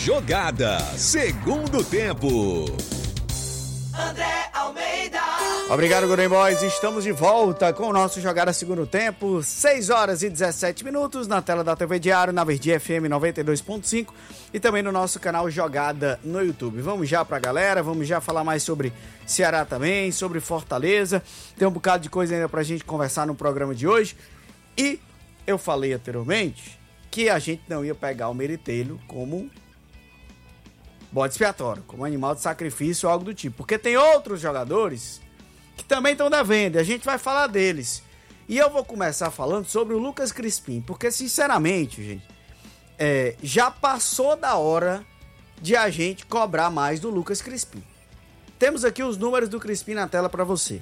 Jogada, segundo tempo. André Almeida. Obrigado, Golden Boys. Estamos de volta com o nosso Jogada Segundo Tempo, 6 horas e 17 minutos, na tela da TV Diário, na Verdinha FM 92.5 e também no nosso canal Jogada no YouTube. Vamos já pra galera, vamos já falar mais sobre Ceará também, sobre Fortaleza. Tem um bocado de coisa ainda pra gente conversar no programa de hoje. E eu falei anteriormente que a gente não ia pegar o Meiritelho como bode expiatório, como animal de sacrifício ou algo do tipo. Porque tem outros jogadores que também estão devendo, e a gente vai falar deles. E eu vou começar falando sobre o Lucas Crispim, porque sinceramente, gente, já passou da hora de a gente cobrar mais do Lucas Crispim. Temos aqui os números do Crispim na tela para você.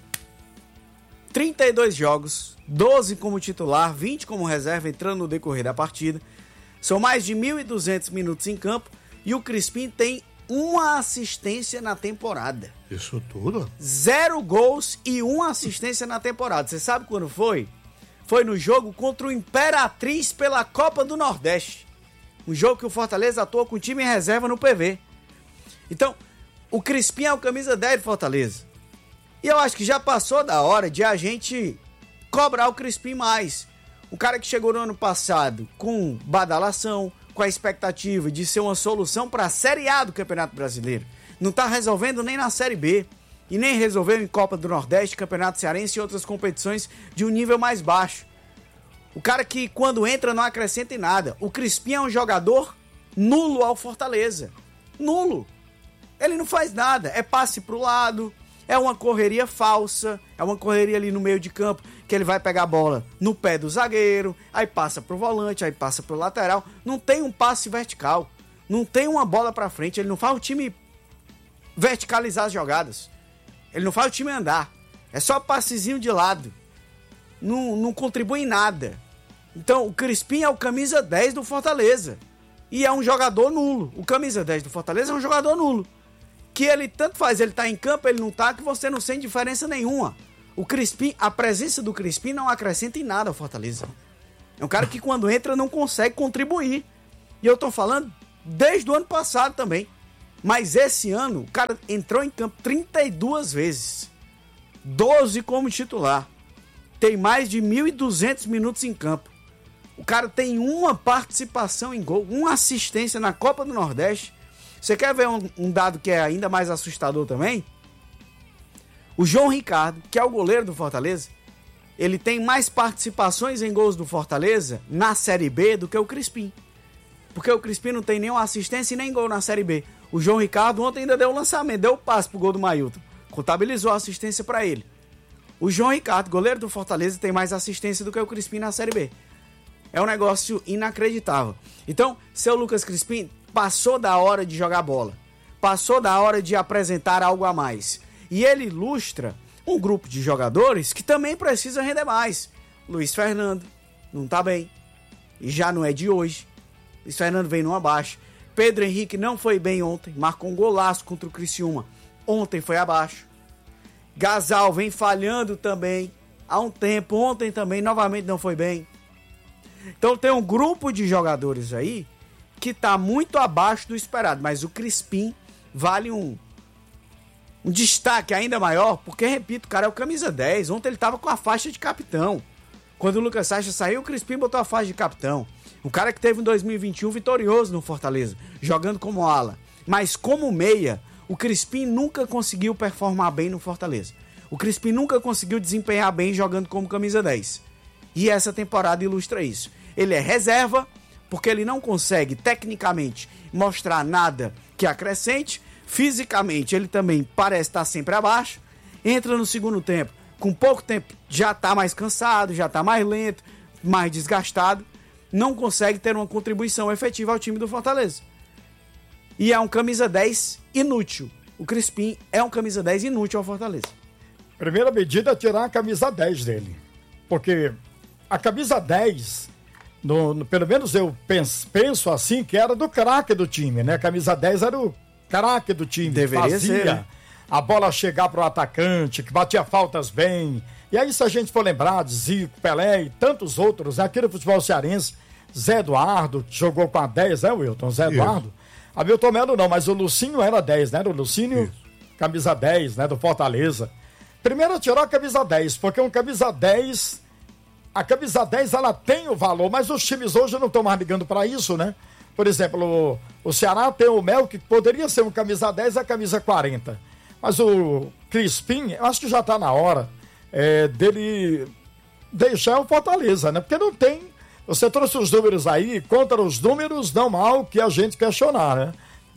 32 jogos, 12 como titular, 20 como reserva entrando no decorrer da partida. São mais de 1.200 minutos em campo e o Crispim tem uma assistência na temporada. Isso tudo? 0 gols e 1 assistência na temporada. Você sabe quando foi? Foi no jogo contra o Imperatriz pela Copa do Nordeste. Um jogo que o Fortaleza atuou com o time em reserva no PV. Então, o Crispim é o camisa 10 do Fortaleza. E eu acho que já passou da hora de a gente cobrar o Crispim mais. O cara que chegou no ano passado com badalação, com a expectativa de ser uma solução para a Série A do Campeonato Brasileiro. Não está resolvendo nem na Série B. E nem resolveu em Copa do Nordeste, Campeonato Cearense e outras competições de um nível mais baixo. O cara que quando entra não acrescenta em nada. O Crispim é um jogador nulo ao Fortaleza. Nulo. Ele não faz nada. É passe pro lado, é uma correria falsa, é uma correria ali no meio de campo, que ele vai pegar a bola no pé do zagueiro, aí passa pro volante, aí passa pro lateral. Não tem um passe vertical, não tem uma bola pra frente, ele não faz o time verticalizar as jogadas, ele não faz o time andar, é só passezinho de lado, não contribui em nada. Então o Crispim é o camisa 10 do Fortaleza e é um jogador nulo. O camisa 10 do Fortaleza é um jogador nulo, que ele tanto faz, ele tá em campo, ele não tá, que você não sente diferença nenhuma. O Crispim, a presença do Crispim não acrescenta em nada ao Fortaleza. É um cara que quando entra não consegue contribuir. E eu tô falando desde o ano passado também. Mas esse ano, o cara entrou em campo 32 vezes. 12 como titular. Tem mais de 1.200 minutos em campo. O cara tem uma participação em gol, uma assistência na Copa do Nordeste. Você quer ver um dado que é ainda mais assustador também? O João Ricardo, que é o goleiro do Fortaleza, ele tem mais participações em gols do Fortaleza na Série B do que o Crispim. Porque o Crispim não tem nenhuma assistência e nem gol na Série B. O João Ricardo ontem ainda deu o lançamento, deu o passe pro gol do Mailton. Contabilizou a assistência para ele. O João Ricardo, goleiro do Fortaleza, tem mais assistência do que o Crispim na Série B. É um negócio inacreditável. Então, seu Lucas Crispim passou da hora de jogar bola. Passou da hora de apresentar algo a mais. E ele ilustra um grupo de jogadores que também precisa render mais. Luiz Fernando não tá bem. E já não é de hoje. Luiz Fernando vem numa baixa. Pedro Henrique não foi bem ontem. Marcou um golaço contra o Criciúma. Ontem foi abaixo. Gasal vem falhando também. Há um tempo. Ontem também novamente não foi bem. Então tem um grupo de jogadores aí que tá muito abaixo do esperado. Mas o Crispim vale um destaque ainda maior, porque, repito, o cara é o camisa 10. Ontem ele tava com a faixa de capitão. Quando o Lucas Sacha saiu, o Crispim botou a faixa de capitão. Um cara que teve um 2021 vitorioso no Fortaleza, jogando como ala. Mas como meia, o Crispim nunca conseguiu performar bem no Fortaleza. O Crispim nunca conseguiu desempenhar bem jogando como camisa 10. E essa temporada ilustra isso. Ele é reserva, porque ele não consegue, tecnicamente, mostrar nada que acrescente. Fisicamente, ele também parece estar sempre abaixo. Entra no segundo tempo, com pouco tempo, já está mais cansado, já está mais lento, mais desgastado. Não consegue ter uma contribuição efetiva ao time do Fortaleza. E é um camisa 10 inútil. O Crispim é um camisa 10 inútil ao Fortaleza. Primeira medida é tirar a camisa 10 dele. Porque a camisa 10, pelo menos eu penso assim, que era do craque do time, né? A camisa 10 era o craque do time. Deveria fazia ser, né? A bola chegar pro atacante, que batia faltas bem. E aí, se a gente for lembrar de Zico, Pelé e tantos outros, aqui no futebol cearense, Zé Eduardo jogou com a 10, Wilton? Zé Eduardo. Hamilton Melo não, mas o Lucinho era 10, né? O Lucinho, Isso. camisa 10, né? Do Fortaleza. Primeiro tirou a camisa 10, porque a camisa 10 ela tem o valor, mas os times hoje não estão mais ligando para isso, né? Por exemplo, o Ceará tem o Mel, que poderia ser um camisa 10 a camisa 40. Mas o Crispim, eu acho que já está na hora dele deixar o Fortaleza, né? Porque não tem. Você trouxe os números aí, contra os números, não há o que a gente questionar, né?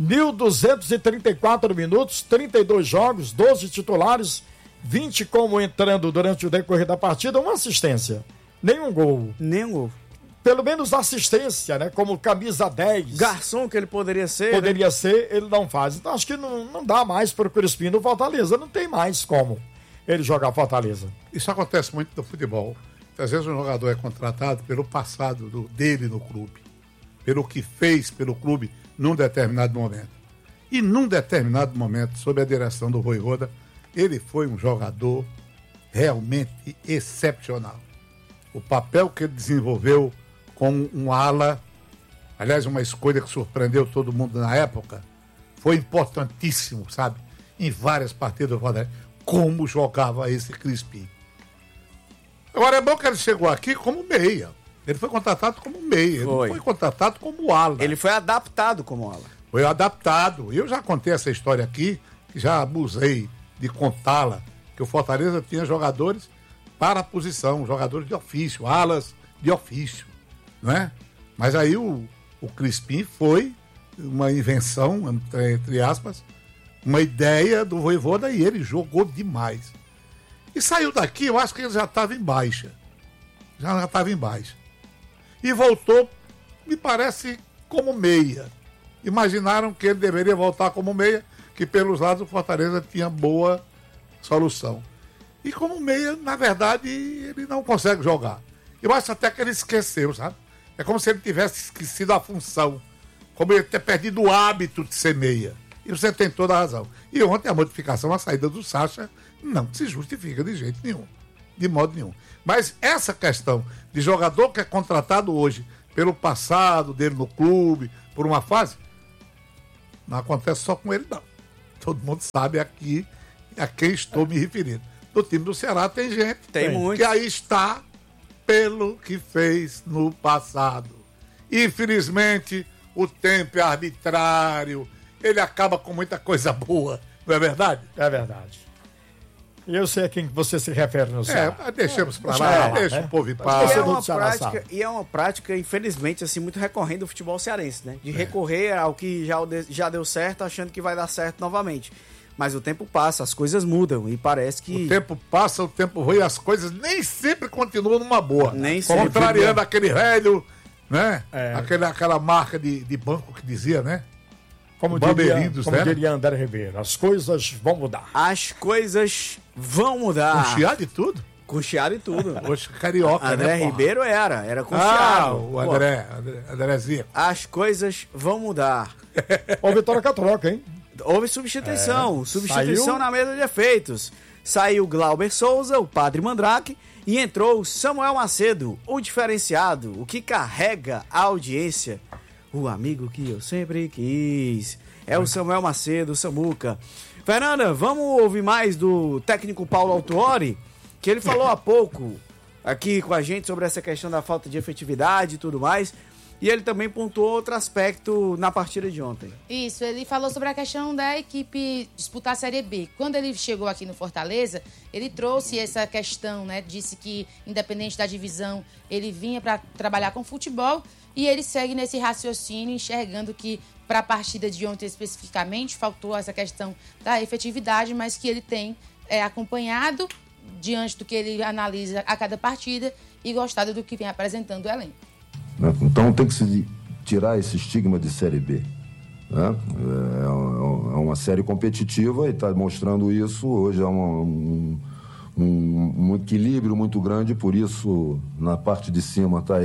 1.234 minutos, 32 jogos, 12 titulares, 20 como entrando durante o decorrer da partida, uma assistência. Nenhum gol. Nenhum gol. Pelo menos assistência, né? Como camisa 10. Garçom que ele poderia ser. Poderia ser, ele não faz. Então acho que não dá mais para o Crispim no Fortaleza. Não tem mais como ele jogar Fortaleza. Isso acontece muito no futebol. Às vezes um jogador é contratado pelo passado dele no clube, pelo que fez pelo clube num determinado momento. E num determinado momento, sob a direção do Vojvoda, ele foi um jogador realmente excepcional. O papel que ele desenvolveu como um ala, aliás, uma escolha que surpreendeu todo mundo na época, foi importantíssimo, sabe? Em várias partidas do Fortaleza. Como jogava esse Crispim. Agora, é bom que ele chegou aqui como meia. Ele foi contratado como meia, ele não foi contratado como ala. Ele foi adaptado como ala. Foi adaptado. Eu já contei essa história aqui, já abusei de contá-la, que o Fortaleza tinha jogadores para a posição, jogadores de ofício, alas de ofício, não é? Mas aí o Crispim foi uma invenção, entre aspas, uma ideia do Vojvoda e ele jogou demais. E saiu daqui, eu acho que ele já estava em baixa. Já estava em baixa. E voltou, me parece, como meia. Imaginaram que ele deveria voltar como meia, que pelos lados o Fortaleza tinha boa solução. E como meia, na verdade, ele não consegue jogar. Eu acho até que ele esqueceu, sabe? É como se ele tivesse esquecido a função. Como ele ter perdido o hábito de ser meia. E você tem toda a razão. E ontem a modificação, a saída do Sacha, não se justifica de jeito nenhum. De modo nenhum. Mas essa questão de jogador que é contratado hoje pelo passado dele no clube, por uma fase, não acontece só com ele, não. Todo mundo sabe aqui a quem estou me referindo. No time do Ceará tem gente muito que aí está pelo que fez no passado. Infelizmente, o tempo é arbitrário, ele acaba com muita coisa boa, não é verdade? É verdade. E eu sei a quem você se refere no Ceará. Deixemos pra lá, deixa o povo em paz. E é uma prática, infelizmente, assim, muito recorrente do futebol cearense, né? De recorrer ao que já deu certo, achando que vai dar certo novamente. Mas o tempo passa, as coisas mudam e parece que... O tempo passa, o tempo voa e as coisas nem sempre continuam numa boa. Nem sempre. Contrariando aquele velho, né? Aquela marca de banco que dizia, né? Como diria André Ribeiro, as coisas vão mudar. As coisas vão mudar. Com chiado e tudo? Com chiado e tudo. Hoje carioca, André né? Ribeiro era com chiado. O Andrézinho. As coisas vão mudar. Ó, Vitória Catroca, hein? Houve substituição Saiu... na mesa de efeitos. Saiu Glauber Souza, o Padre Mandrake, e entrou Samuel Macedo, o diferenciado, o que carrega a audiência. O amigo que eu sempre quis. É o Samuel Macedo, o Samuca. Fernanda, vamos ouvir mais do técnico Paulo Autuori, que ele falou há pouco aqui com a gente sobre essa questão da falta de efetividade e tudo mais. E ele também pontuou outro aspecto na partida de ontem. Isso, ele falou sobre a questão da equipe disputar a Série B. Quando ele chegou aqui no Fortaleza, ele trouxe essa questão, né? Disse que, independente da divisão, ele vinha para trabalhar com futebol e ele segue nesse raciocínio, enxergando que para a partida de ontem especificamente faltou essa questão da efetividade, mas que ele tem acompanhado diante do que ele analisa a cada partida e gostado do que vem apresentando o elenco. Então tem que se tirar esse estigma de Série B. Né? É uma série competitiva e está mostrando isso. Hoje é um equilíbrio muito grande, por isso na parte de cima está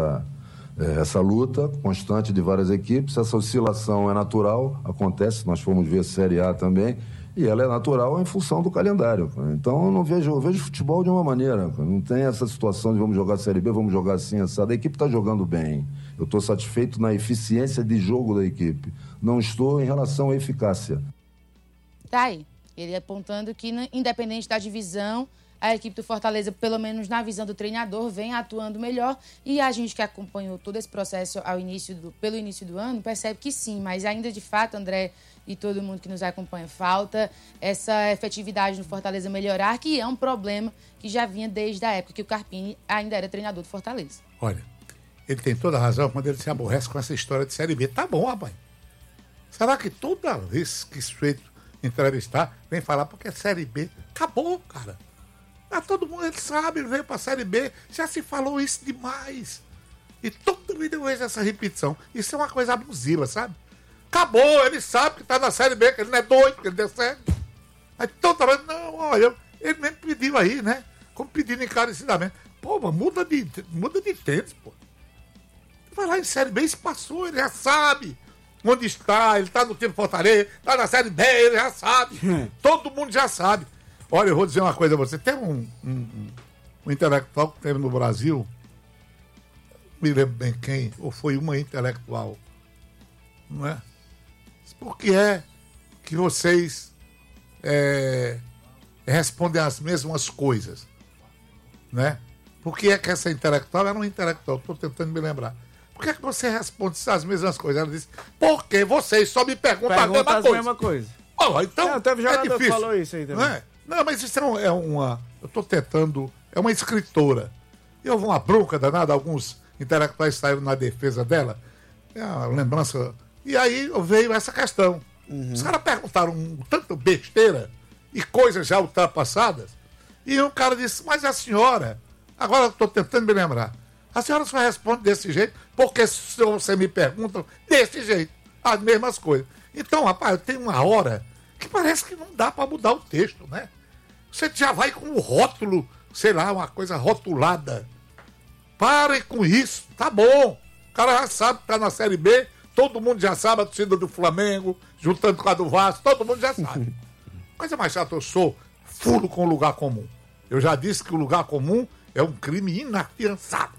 essa luta constante de várias equipes. Essa oscilação é natural, acontece, nós fomos ver a Série A também, e ela é natural em função do calendário. Então eu vejo futebol de uma maneira. Não tem essa situação de vamos jogar a Série B, vamos jogar assim, assado. A equipe está jogando bem. Eu estou satisfeito na eficiência de jogo da equipe. Não estou em relação à eficácia. Tá aí. Ele apontando que, independente da divisão, a equipe do Fortaleza, pelo menos na visão do treinador, vem atuando melhor. E a gente que acompanhou todo esse processo pelo início do ano, percebe que sim. Mas ainda, de fato, André e todo mundo que nos acompanha, falta essa efetividade no Fortaleza melhorar, que é um problema que já vinha desde a época que o Carpini ainda era treinador do Fortaleza. Olha, ele tem toda a razão quando ele se aborrece com essa história de Série B. Tá bom, rapaz. Será que toda vez que sujeito entrevistar, vem falar porque é Série B? Acabou, cara. Todo mundo ele sabe, ele veio pra Série B, já se falou isso demais. E toda vida eu vejo essa repetição. Isso é uma coisa abusiva, sabe? Acabou, ele sabe que tá na Série B, que ele não é doido, que ele deu certo. Aí toda vez, não, olha, ele mesmo pediu aí, né? Como pedindo encarecidamente. Pô, mas muda de tênis, pô. Vai lá em Série B, isso passou, ele já sabe onde está, ele tá no time Fortaleza, tá na Série B, ele já sabe. Todo mundo já sabe. Olha, eu vou dizer uma coisa a você. Tem um intelectual que teve no Brasil, não me lembro bem quem, ou foi uma intelectual, não é? Por que é que vocês respondem as mesmas coisas, né? Por que é que essa intelectual era uma intelectual? Estou tentando me lembrar. Por que é que você responde as mesmas coisas? Ela disse, porque vocês só me perguntam a mesma coisa. Oh, então, teve jogador difícil, que falou isso aí também. Não, não, mas isso é uma... Eu estou tentando... É uma escritora. E houve uma bronca danada, alguns intelectuais saíram na defesa dela. É uma lembrança... E aí veio essa questão. Os caras perguntaram tanto besteira e coisas já ultrapassadas. E um cara disse, mas a senhora... Agora eu estou tentando me lembrar. A senhora só responde desse jeito porque se você me pergunta desse jeito. As mesmas coisas. Então, rapaz, tem uma hora que parece que não dá para mudar o texto, né? Você já vai com o rótulo, sei lá, uma coisa rotulada. Pare com isso, tá bom. O cara já sabe que tá na Série B, todo mundo já sabe, a torcida do Flamengo, juntando com a do Vasco, todo mundo já sabe. Coisa mais chata, eu sou furo com o lugar comum. Eu já disse que o lugar comum é um crime inafiançável.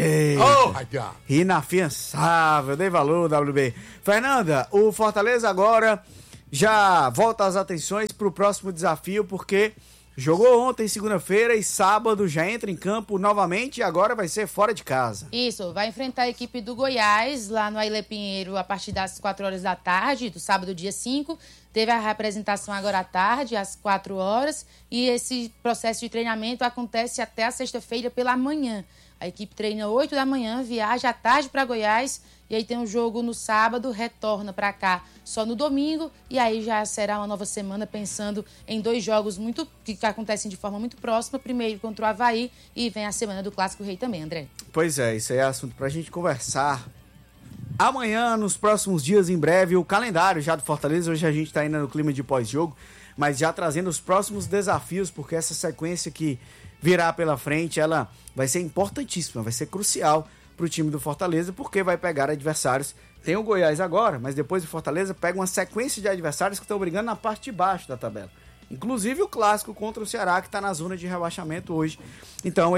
Inafiançável, dei valor, WB. Fernanda, o Fortaleza agora já volta as atenções para o próximo desafio, porque jogou ontem, segunda-feira, e sábado já entra em campo novamente e agora vai ser fora de casa. Isso, vai enfrentar a equipe do Goiás, lá no Ailê Pinheiro, a partir das 4 horas da tarde, do sábado, dia 5. Teve a representação agora à tarde, às 4 horas, e esse processo de treinamento acontece até a sexta-feira pela manhã. A equipe treina 8 da manhã, viaja à tarde para Goiás, e aí tem um jogo no sábado, retorna para cá só no domingo, e aí já será uma nova semana pensando em 2 jogos que acontecem de forma muito próxima. Primeiro contra o Avaí e vem a semana do Clássico Rei também, André. Pois é, isso aí é assunto pra gente conversar. Amanhã, nos próximos dias, em breve, o calendário já do Fortaleza. Hoje a gente tá ainda no clima de pós-jogo, mas já trazendo os próximos desafios, porque essa sequência que virá pela frente, ela vai ser importantíssima, vai ser crucial pro time do Fortaleza, porque vai pegar adversários. Tem o Goiás agora, mas depois o Fortaleza pega uma sequência de adversários que estão brigando na parte de baixo da tabela. Inclusive o clássico contra o Ceará, que está na zona de rebaixamento hoje. Então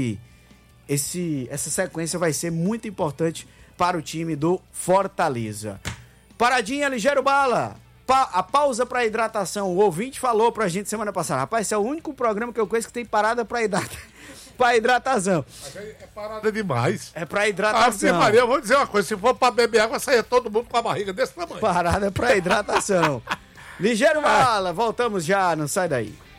essa sequência vai ser muito importante para o time do Fortaleza. Paradinha, ligeiro bala. A pausa para hidratação. O ouvinte falou pra gente semana passada. Rapaz, esse é o único programa que eu conheço que tem parada para hidratação. Mas é parada demais. É para hidratação. Maria, eu vou dizer uma coisa. Se for para beber água, saia todo mundo com a barriga desse tamanho. Parada para hidratação. Ligeiro bala. Voltamos já. Não sai daí.